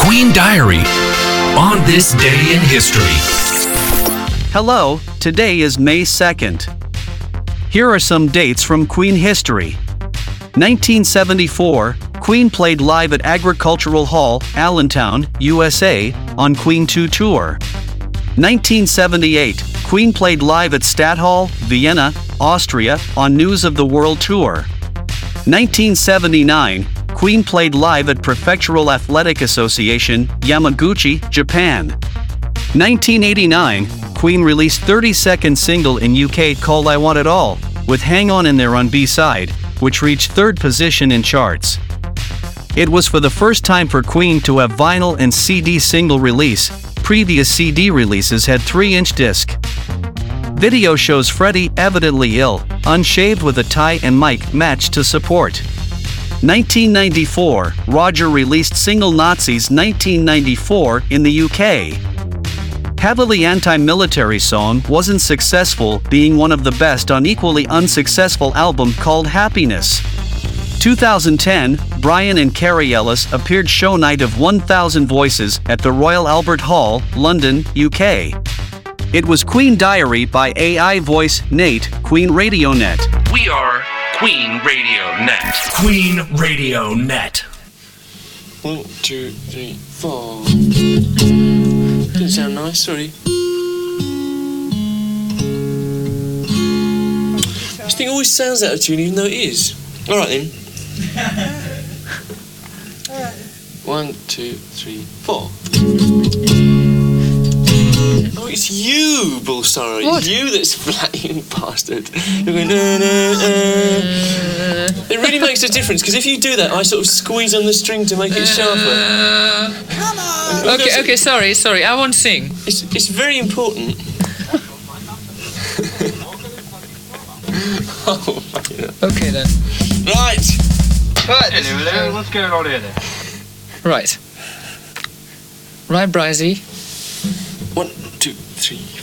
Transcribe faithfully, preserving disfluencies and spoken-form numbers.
Queen Diary on this day in history. Hello, today is May second. Here are some dates from Queen history. nineteen seventy-four, Queen played live at Agricultural Hall, Allentown, U S A, on Queen two Tour. nineteen seventy-eight, Queen played live at Stadthal, Vienna, Austria, on News of the World Tour. nineteen seventy-nine, Queen played live at Prefectural Athletic Association, Yamaguchi, Japan. nineteen eighty-nine, Queen released thirty-second single in U K called I Want It All, with Hang On in there on B-side, which reached third position in charts. It was for the first time for Queen to have vinyl and C D single release. Previous C D releases had three inch disc. Video shows Freddie evidently ill, unshaved with a tie and mic matched to support. nineteen ninety-four, Roger released single Nazis nineteen ninety-four in the U K. Heavily anti-military song wasn't successful, being one of the best on equally unsuccessful album called Happiness. two thousand ten, Brian and Carrie Ellis appeared show night of one thousand Voices at the Royal Albert Hall, London, U K. It was Queen Diary by A I Voice, Nate, Queen Radio Net. We are Queen Radio Net. Queen Radio Net. One, two, three, four. Didn't sound nice, sorry. This thing always sounds out of tune even though it is. Alright then. One, two, three, four. Oh, it's you, Bullstar. It's you that's flatting bastard. You're going, uh, uh, uh. It really makes a difference, because if you do that, I sort of squeeze on the string to make it sharper. Come on! Okay, okay, sorry, sorry, I won't sing. It's, it's very important. Oh, okay then. Right. Right. Hello, what's going on here then? Right. Right, Brizzy. One, two, three.